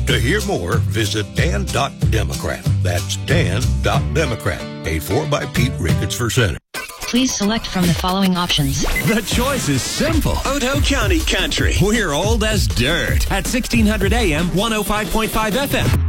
To hear more, visit Dan.Democrat. That's Dan.Democrat. Paid for by Pete Ricketts for Senate. Please select from the following options. The choice is simple. Otoe County Country. We're old as dirt at 1600 AM, 105.5 FM.